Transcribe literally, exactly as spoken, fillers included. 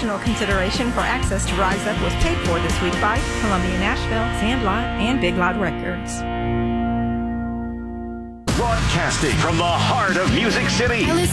Promotional consideration for access to Rise Up was paid for this week by Columbia Nashville, Sandlot, and Big Loud Records. Broadcasting from the heart of Music City. I listen